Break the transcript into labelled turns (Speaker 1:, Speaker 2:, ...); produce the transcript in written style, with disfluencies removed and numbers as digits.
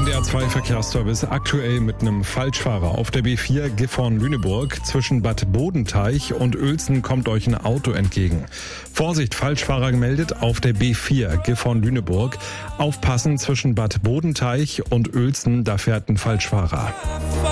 Speaker 1: NDR 2 Verkehrsservice aktuell mit einem Falschfahrer auf der B4 Gifhorn-Lüneburg. Zwischen Bad Bodenteich und Uelzen kommt euch ein Auto entgegen. Vorsicht, Falschfahrer gemeldet auf der B4 Gifhorn-Lüneburg. Aufpassen, zwischen Bad Bodenteich und Uelzen, da fährt ein Falschfahrer.